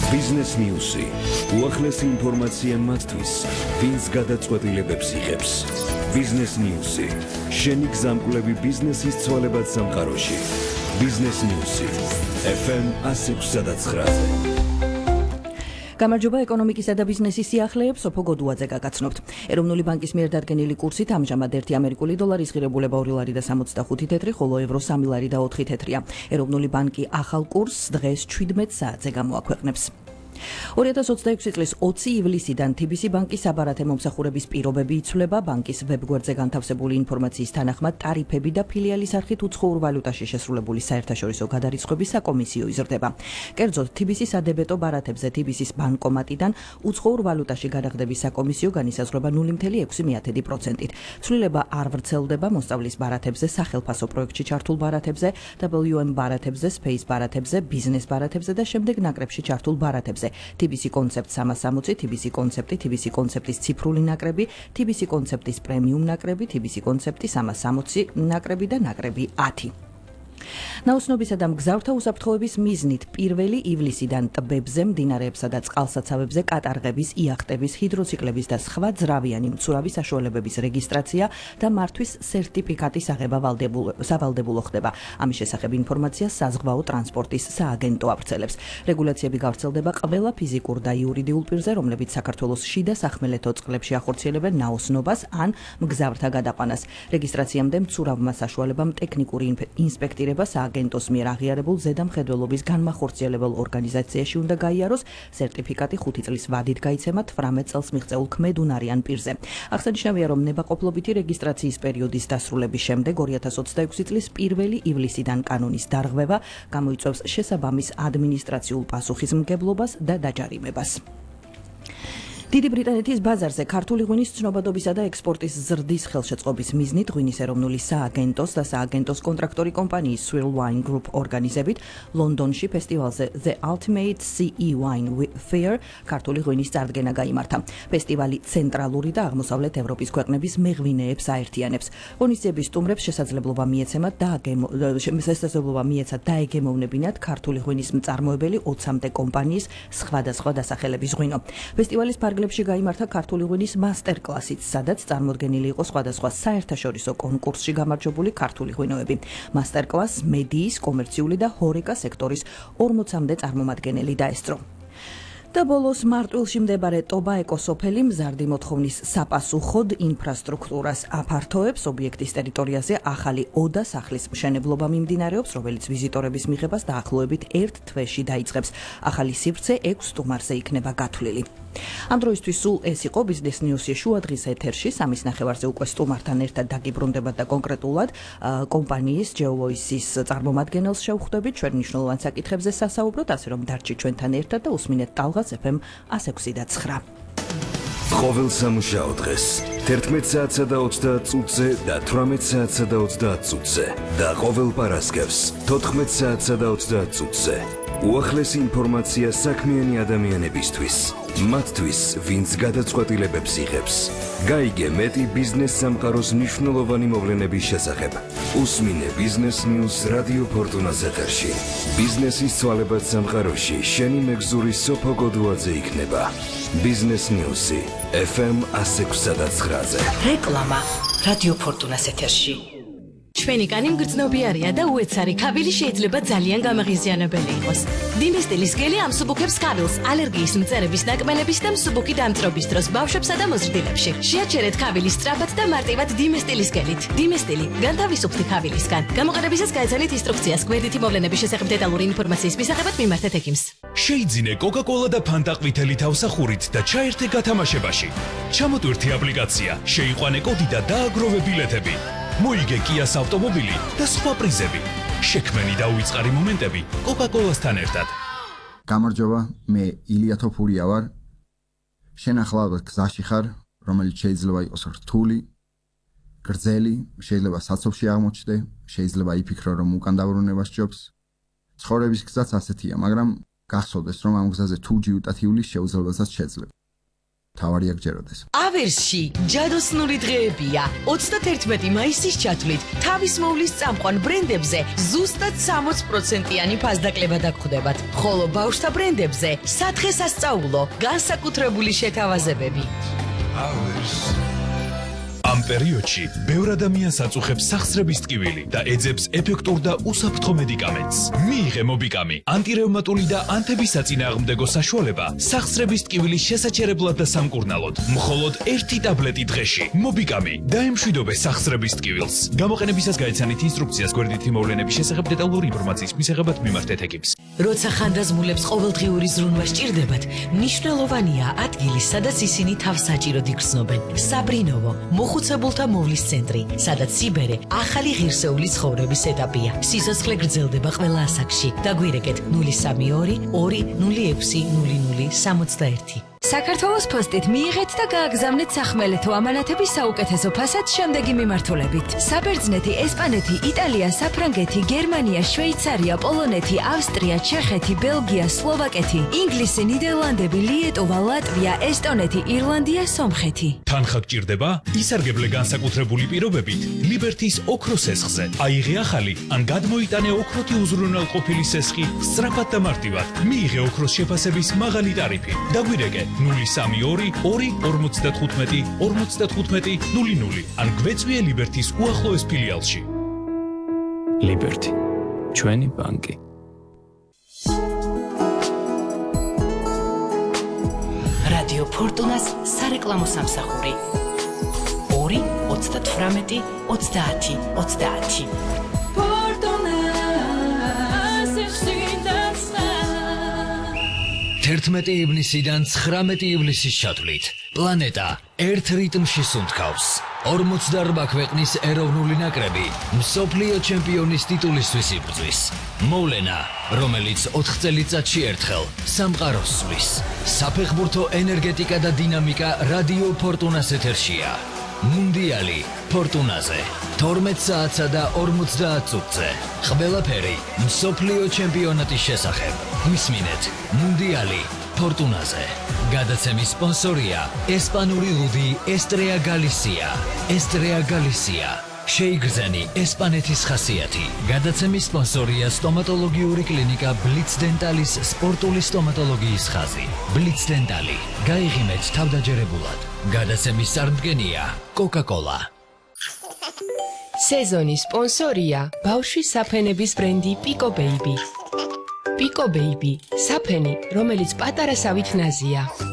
Business News-ი. უახლესი ინფორმაცია მათთვის, ვინც გადაწყვეტილებებს იღებს. Business News-ი. შენი გზამკვლევი ბიზნესის ცვალებად სამყაროში. Business News-ი. FM 106.9-ზე. გამარჯობა ეკონომიკისა და ბიზნესის სიახლეებს სოფო გოდუაძე გაგაცნობთ. ეროვნული ბანკის მიერ დადგენილი კურსით ამჟამად 1 ამერიკული დოლარის ღირებულება 2 ლარი და 65 თეთრი, ხოლო ევრო 3 ლარი და 4 თეთრია. ეროვნული ბანკი ახალ კურსს დღეს 17 საათზე გამოაქვეყნებს. 2026 წლის 20 ივლისიდან TBC ბანკის საბარათე მომსახურების პირობები იცვლება. ბანკის ვებგვერდზე განთავსებული ინფორმაციის თანახმად ტარიფები და ფილიალის არხით უცხოურ ვალუტაში შესრულებული საერთაშორისო გადარიცხვების საკომისიო იზრდება. კერძოდ TBC სადებეტო ბარათებზე TBC-ის ბანკომატიდან უცხოურ ვალუტაში გადახდების საკომისიო განისაზღვრება 0.6%-ით. ცვლილება არ ვრცელდება მოსწავლის ბარათებზე, სახელფასო პროექტში ჩართულ ბარათებზე, WM ბარათებზე, Space ბარათებზე, ბიზნეს ბარათებზე და შემდეგ ნაკრებში ჩართულ ბარათებზე. TBC კონცეპტ 360, TBC კონცეპტი, TBC კონცეპტის ციფრული ნაკრები, TBC კონცეპტის პრემიუმ ნაკრები, TBC კონცეპტი 360 ნაკრები და ნაკრები 10. ნაოსნობისა და მგზავრთა უსაფრთხოების მიზნით 1 ივლისიდან ტბებზე, მდინარეებსა და წყალსაცავებზე კატარღების, იახტების, ჰიდროციკლების და სხვა ძრავიანი მცურავი საშუალებების რეგისტრაცია და მართვის სერტიფიკატის აღება სავალდებულო ხდება. ამის შესახებ ინფორმაციას საზღვაო ტრანსპორტის სააგენტო ავრცელებს. რეგულაციები გავრცელდება ყველა ფიზიკურ და იურიდიულ პირზე, რომლებიც საქართველოს შიდა სახმელეთო წყლებში ახორციელებენ ნაოსნობას ან მგზავრთა გადაყვანას. რეგისტრაციამდე მცურავმა საშუალებამ ტექნიკური ინსპექტირება სააგენტოს მიერ აღიარებულ ზედამხედველობის განმახორციელებელ ორგანიზაციაში უნდა გაიაროს. სერტიფიკატი 5 წლის ვადით გაიცემა 18 წელს მიღწეულ ქმედუნარიან პირზე. აღსანიშნავია, რომ ნებაყოფლობითი რეგისტრაციის პერიოდის დასრულების შემდეგ 2026 წლის 1 ივლისიდან კანონის დარღვევა გამოიწვევს შესაბამის ადმინისტრაციულ პასუხისმგებლობას და დაჯარიმებას. დიდი ბრიტანეთის ბაზარზე ქართული ღვინის ცნობადობისა და ექსპორტის ზრდის ხელშეწყობის მიზნით ღვინის ეროვნული სააგენტოს და სააგენტოს კონტრაქტორი კომპანიის Swill Wine Group ორგანიზებით ლონდონში ფესტივალზე The Ultimate CE Wine Fair ქართული ღვინის წარდგენა გაიმართა. ფესტივალი ცენტრალური და აღმოსავლეთ ევროპის ქვეყნების მეღვინეებს აერთიანებს. ღონისძიების სტუმრებს შესაძლებლობა მიეცა დაეგემოვნებინათ ქართული ღვინის მწარმოებელი 20-მდე კომპანიის სხვადასხვა დასახელების ღვინო. ფესტივალის ფარგლებში გაიმართა ქართული ღვინის მასტერკლასიც, სადაც წარმოდგენილი იყო სხვადასხვა საერთაშორისო კონკურსში გამარჯვებული ქართული ღვინოები. მასტერკლასს მედიის, კომერციული და ჰორეკა სექტორის 40-მდე წარმომადგენელი დაესწრო. და ბოლოს მარტვილში მდებარე ტობა ეკოსოფელი მზარდი მოთხოვნის საპასუხოდ ინფრასტრუქტურას აფართოებს. ობიექტის ტერიტორიაზე ახალი ოდა სახლის მშენებლობა მიმდინარეობს, რომელიც ვიზიტორების მიღებას დაახლოებით 1 თვეში დაიწყებს. ახალი სივრცე 6 სტუმარზე იქნება გათვლილი. ამ დროისთვის სულ ეს იყო Business News-ი შუადღის ეთერში. 3:30-ზე უკვე სტუმართან ერთად დაგიბრუნდებათ და კონკრეტულად კომპანიის GeoVoice-ის წარმომადგენელს შევხვდებით ჩვენ მნიშვნელოვან საკითხებზე სასაუბროთ, ასე რომ დარჩით ჩვენთან ერთად და უსმინეთ ტალღას FM 106.9. ყოველ სამუშაო დღეს 11 საათსა და 30 წუთზე და 18 საათსა და 30 წუთზე და ყოველ პარასკევს 14 საათსა და 30 წუთზე. უახლესი ინფორმაცია საქმიანი ადამიანებისთვის, მათთვის, ვინც გადაწყვეტილებებს იღებს. გაიგე მეტი ბიზნეს სამყაროს მნიშვნელოვანი მოვლენების შესახებ. უსმინე Business News რადიო ფორტუნას ეთერში. ბიზნესის ცვალებად სამყაროში შენი მეგზური სოფო გოდუაძე იქნება. Business News-ი FM 106.9-ზე. რეკლამა რადიო ფორტუნას ეთერში. ჩვენი კანი მგრძნობიარია და უეცარი ქავილი შეიძლება ძალიან გამაღიზიანებელი იყოს. დინესტილის გელი ამსუბუქებს ქავილს ალერგიის მწერების ნაკმელების და მსუბუქი დამწრობის დროს ბავშვებსა და მოზრდილებში. შეაჩერეთ ქავილის სწრაფად და მარტივად დინესტილის გელით. დინესტილი განთავისუფლდი ქავილისგან. გამოყენებისას გაეცანით ინსტრუქციას გვერდითი მოვლენების შესახებ დეტალური ინფორმაციის მისაღებად მიმართეთ ექიმს. შეიძინე Coca-Cola და Fanta ყვითელი თავსახურით და ჩაერთე გათამაშებაში. ჩამოტვირთი აპლიკაცია, შეიყვანე კოდი და დააგროვე ბილეთები. მოიგე Kia's ავტომობილი და სხვა პრიზები. შექმენი და უიწყარი მომენტები Coca-Cola-სთან ერთად. გამარჯობა, მე ილია თოფურია ვარ. შენ ახლა გზაში ხარ, რომელიც შეიძლება იყოს რთული, გრძელი, შეიძლება საცობში აღმოჩნდე, შეიძლება იფიქრო, რომ უკან დაბრუნება სჯობს. ცხოვრების გზაც ასეთია, მაგრამ გახსოვდეს, რომ ამ გზაზე თუ ჯიუტათიulis შეუძლებელსაც შეძლებ. თავარი აგჯეროდეს. ავერსში ჯადოსნური დღეებია. 31 მაისის ჩათვლით თავის მოვლის წამყვან ბრენდებზე ზუსტად 60%-იანი ფასდაკლება დაგხვდებათ. ხოლო ბავშვთა ბრენდებზე სათხე-სასწაულო განსაკუთრებული შეთავაზებები. ამ პერიოდში ბევრ ადამიანს აწუხებს სახსრების ტკივილი და ეძებს ეფექტურ და უსაფრთხო მედიკამენტს. მიიღე მობიკამი, ანტირევმატული და ანთების საწინააღმდეგო საშუალება სახსრების ტკივილის შესაჩერებლად და სამკურნალოდ. მხოლოდ 1 ტაბლეტი დღეში. მობიკამი დაემშვიდობე სახსრების ტკივილს. გამოყენებისას გაეცანით ინსტრუქციას გვერდითი მოვლენების შესახებ დეტალური ინფორმაციის მისაღებად მიმართეთ ეკიპს. როცა ხანდაზმულებს ყოველდღიური ზრუნვა სჭირდებათ, მნიშვნელოვანია ადგილი, სადაც ისინი თავს საჭიროდ იგრძნობენ. საბრინოვო მოხუცებულთა მოვლის центრი, სადაც სიბერე ახალი ღირსეული ცხოვრების ეტაპია. სიცოცხლე გრძელდება ყველა ასაკში. დაგვირეკეთ 032 206 0061. საქართველოს პოსტით მიიღეთ და გააგზავნეთ სახმელეთო ამანათების საუკეთესო ფასად შემდეგი მიმართულებით. საბერძნეთი, ესპანეთი, იტალია, საფრანგეთი, გერმანია, შვეიცარია, პოლონეთი, ავსტრია, ჩეხეთი, ბელგია, სლოვაკეთი, ინგლისი, ნიდერლანდები, ლიეტუვა, ლატვია, ესტონეთი, ირლანდია, სომხეთი. თანხა გჭირდება? ისარგებლე განსაკუთრებული პირობებით ლიბერთის ოქროს სესხზე. აიღე ახალი ან გადმოიტანე ოქროთი უზრუნველყოფილი სესხი სწრაფად და მარტივად. მიიღე ოქროს შეფასების მაღალი ტარიფი. დაგვირეკე 032 255 55 00 ან გვეწვიე ლიბერთის უახლოეს ფილიალში. ლიბერთი, ჩვენი ბანკი. რადიო ფორტუნას სარეკლამო სამსახური 2 38 30 30. თერთმეტი ივნისიდან 19 ივლისის ჩათვლით პლანეტა ერთ რიტმში სუნთქავს. 48 ქვეყნის ეროვნული ნაკრები მსოფლიო ჩემპიონის ტიტულისთვის იბრძვის. მოვლენა, რომელიც 4 წელიწადში ერთხელ სამყაროს სვლის. საფეხბურთო ენერგეტიკა და დინამიკა რადიო ფორტუნას ეთერშია. მუნდიალი ფორტუნაზე 12 საათსა და 50 წუთზე. ყველაფერი მსოფლიო ჩემპიონატის შესახებ. გვისმინეთ მუნდიალი ფორტუნაზე. გადაცემის სპონსორია ესპანური ლუდი ესტრეა გალისია. ესტრეა გალისია. შეიგრძენი ესპანეთის ხასიათი. გადაცემის სპონსორია სტომატოლოგიური კლინიკა ბლიც დენტალის სპორტული სტომატოლოგიის ხაზი. ბლიც დენტალი. გაიღიმეთ თავდაჯერებულად. გადაცემის წარმდგენია კოკა-კოლა. სეზონის სპონსორია ბავშვის საფენების ბრენდი პიკო ბეიბი. პიკო ბეიბი, საფენი, რომელიც პატარა სავით ნაზია.